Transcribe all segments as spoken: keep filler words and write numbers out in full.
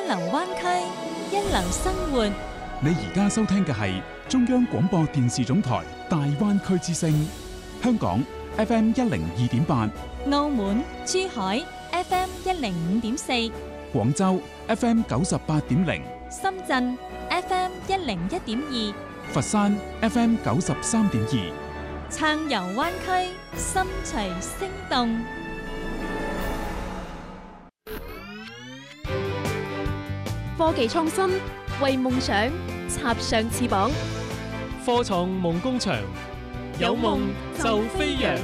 流灣區，一流生活。 你而家收聽嘅係中央廣播電視總台大灣區之聲，香港 F M 一零二點八， 澳門、珠海 F M 一零五點四， 廣州 F M 九十八點零， 深圳 F M 一零一點二， 佛山 F M 九十三點二。 暢遊灣區，心隨聲動。 科技創新，為夢想插上翅膀。 科創夢工場，有夢就飛揚。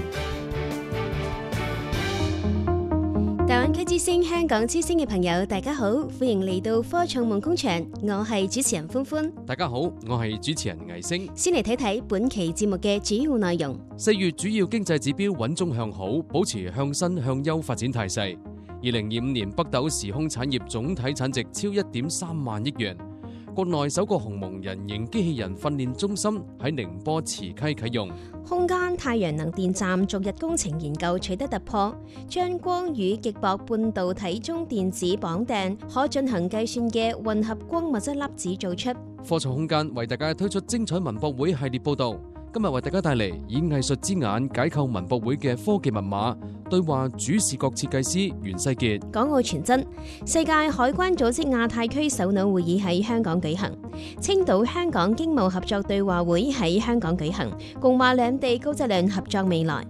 大灣區之聲、香港之聲嘅朋友，大家好，歡迎嚟到科創夢工場，我係主持人歡歡。 大家好，我係主持人魏星。 先嚟睇睇本期節目嘅主要內容。 四月主要經濟指標穩中向好，保持向新向優發展態勢。二零二五年北斗時空產業總體產值超一點三萬億元。國內首個鴻蒙人形機器人訓練中心喺寧波慈溪啟用。 空間太陽能電站逐日工程研究取得突破，將光與極薄半導體中電子綁定，可進行計算嘅混合光物質粒子做出。 科創空間為大家推出精彩文博會系列報道。今日為大家帶嚟以藝術之眼解構文博會嘅科技密碼，對話主視覺設計師袁世傑。 港澳傳真，世界海關組織亞太區首腦會議喺香港舉行，青島香港經貿合作對話會喺香港舉行，共話兩地高質量合作未來。